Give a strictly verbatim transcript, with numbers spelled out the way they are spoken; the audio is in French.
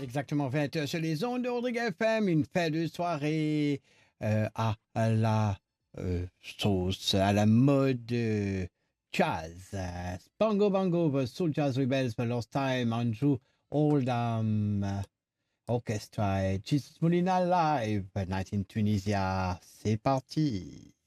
Exactement vingt heures sur les ondes de Rodrigue F M, une fin de soirée euh, à, à la euh, sauce, à la mode euh, jazz. Euh, Bongo Bongo, the Soul Jazz Rebels, the Lost Time, Andrew Oldham uh, Orchestra, Jesus Molina Live, Night in Tunisia. C'est parti.